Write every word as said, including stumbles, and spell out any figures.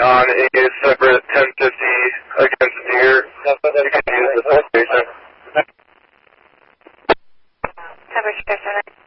on a separate ten fifty against deer. You can use the station. Temperature